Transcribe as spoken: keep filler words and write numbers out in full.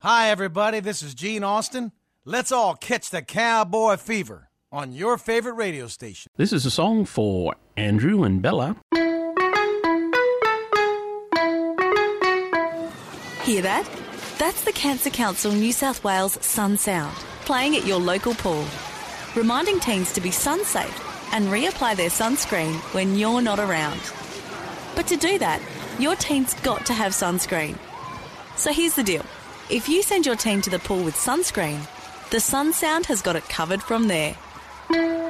Hi, everybody. This is Gene Austin. Let's all catch the cowboy fever on your favorite radio station. This is a song for Andrew and Bella. Hear that? That's the Cancer Council New South Wales Sun Sound, playing at your local pool, reminding teens to be sun safe and reapply their sunscreen when you're not around. But to do that, your teen's got to have sunscreen. So here's the deal. If you send your teen to the pool with sunscreen, the Sun Sound has got it covered from there.